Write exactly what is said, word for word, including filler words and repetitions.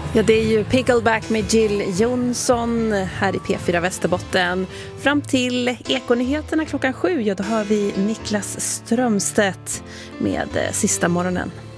Ja, det är ju Pickleback med Jill Johnson här i P fyra Västerbotten. Fram till Ekonyheterna klockan sju, ja, då har vi Niklas Strömstedt med Sista morgonen.